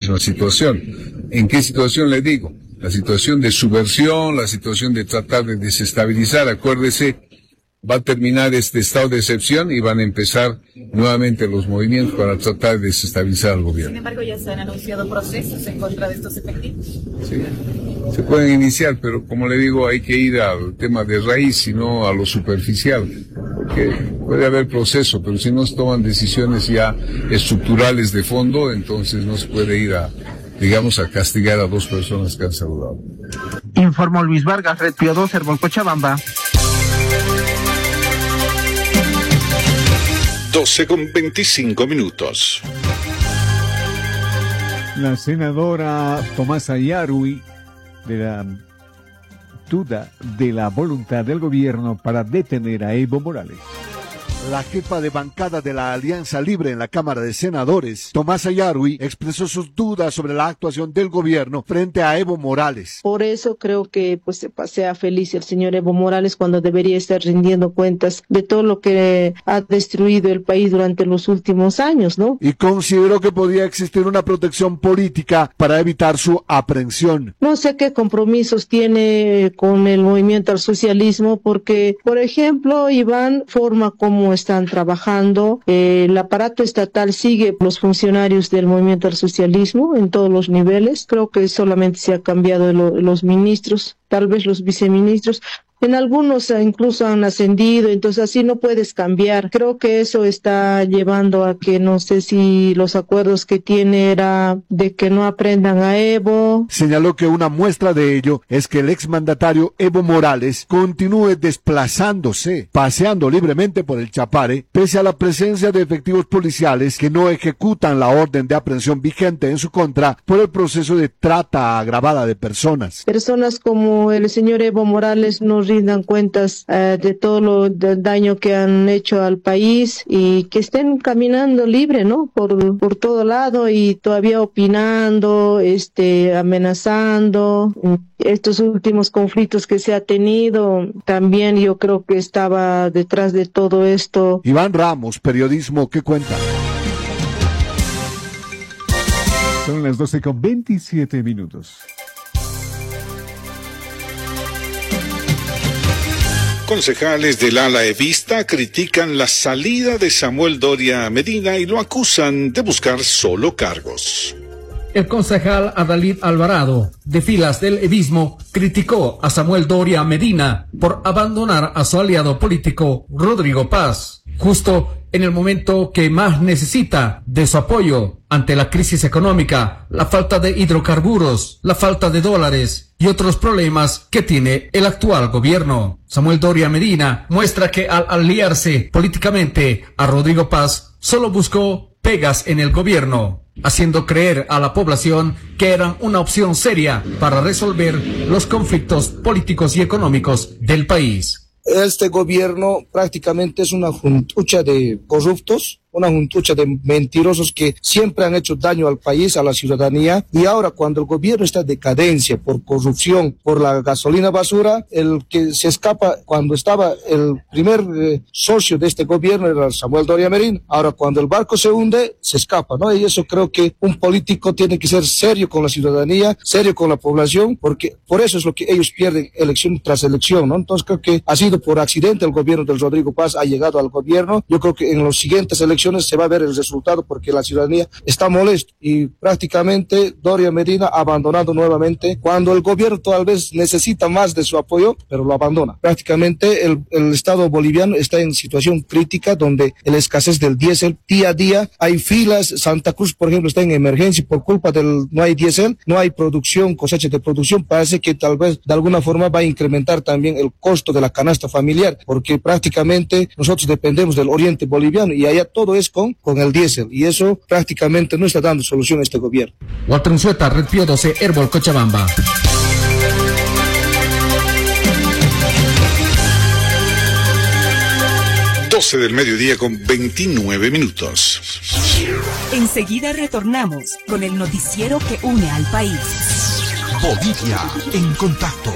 misma situación. ¿En qué situación le digo? La situación de subversión, la situación de tratar de desestabilizar. Acuérdese, va a terminar este estado de excepción y van a empezar nuevamente los movimientos para tratar de desestabilizar al gobierno. Sin embargo, ya se han anunciado procesos en contra de estos efectivos. Sí, se pueden iniciar, pero como le digo, hay que ir al tema de raíz y no a lo superficial, porque puede haber proceso, pero si no se toman decisiones ya estructurales de fondo, entonces no se puede ir a castigar a 2 personas que han saludado. Informó Luis Vargas, Red Pío 2, Herbol Cochabamba. 12:25. La senadora Tomasa Yarui de la duda de la voluntad del gobierno para detener a Evo Morales. La jefa de bancada de la Alianza Libre en la Cámara de Senadores, Tomasa Yarui, expresó sus dudas sobre la actuación del gobierno frente a Evo Morales. Por eso creo que se pasea feliz el señor Evo Morales cuando debería estar rindiendo cuentas de todo lo que ha destruido el país durante los últimos años, ¿no? Y consideró que podía existir una protección política para evitar su aprehensión. No sé qué compromisos tiene con el movimiento al socialismo, porque, por ejemplo, Iván forma como están trabajando, el aparato estatal sigue los funcionarios del movimiento al socialismo en todos los niveles. Creo que solamente se ha cambiado los ministros, tal vez los viceministros. En algunos incluso han ascendido, entonces así no puedes cambiar. Creo que eso está llevando a que no sé si los acuerdos que tiene era de que no aprendan a Evo. Señaló que una muestra de ello es que el exmandatario Evo Morales continúe desplazándose, paseando libremente por el Chapare, pese a la presencia de efectivos policiales que no ejecutan la orden de aprehensión vigente en su contra por el proceso de trata agravada de personas. Personas como el señor Evo Morales nos rindan cuentas de todo el daño que han hecho al país y que estén caminando libre, ¿no? Por todo lado y todavía opinando, amenazando. Estos últimos conflictos que se ha tenido, también yo creo que estaba detrás de todo esto. Iván Ramos, Periodismo que Cuenta. Son las 12:27. Concejales del ala evista critican la salida de Samuel Doria Medina y lo acusan de buscar solo cargos. El concejal Adalid Alvarado, de filas del evismo, criticó a Samuel Doria Medina por abandonar a su aliado político Rodrigo Paz, justo en el momento que más necesita de su apoyo ante la crisis económica, la falta de hidrocarburos, la falta de dólares y otros problemas que tiene el actual gobierno. Samuel Doria Medina muestra que al aliarse políticamente a Rodrigo Paz, solo buscó pegas en el gobierno, haciendo creer a la población que eran una opción seria para resolver los conflictos políticos y económicos del país. Este gobierno prácticamente es una juntucha de corruptos, una juntucha de mentirosos que siempre han hecho daño al país, a la ciudadanía, y ahora cuando el gobierno está en decadencia por corrupción, por la gasolina basura, el que se escapa cuando estaba el primer socio de este gobierno era Samuel Doria Medina. Ahora cuando el barco se hunde, se escapa, ¿no? Y eso creo que un político tiene que ser serio con la ciudadanía, serio con la población, porque por eso es lo que ellos pierden elección tras elección, ¿no? Entonces creo que ha sido por accidente el gobierno del Rodrigo Paz ha llegado al gobierno. Yo creo que en los siguientes elecciones se va a ver el resultado porque la ciudadanía está molesta y prácticamente Doria Medina ha abandonado nuevamente cuando el gobierno tal vez necesita más de su apoyo, pero lo abandona. Prácticamente el Estado boliviano está en situación crítica donde la escasez del diésel día a día, hay filas. Santa Cruz, por ejemplo, está en emergencia por culpa del no hay diésel, no hay producción, cosecha de producción. Parece que tal vez de alguna forma va a incrementar también el costo de la canasta familiar porque prácticamente nosotros dependemos del oriente boliviano y allá todo es con el diésel y eso prácticamente no está dando solución a este gobierno. Walter Unzueta, Red Pío 12, Herbol Cochabamba. Del mediodía con 29 minutos. Enseguida retornamos con el noticiero que une al país. Bolivia en contacto.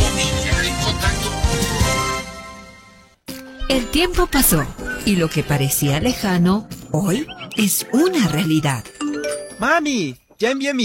El tiempo pasó y lo que parecía lejano, hoy es una realidad. Mami, ya envié mi